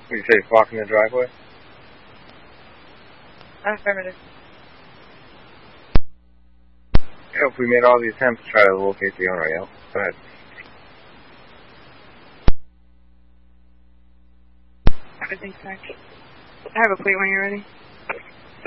What, you say he's blocking the driveway? Affirmative. Yep, we made all the attempts to try to locate the owner, yep. Go ahead. Everything's fine. I have a plate when you're ready.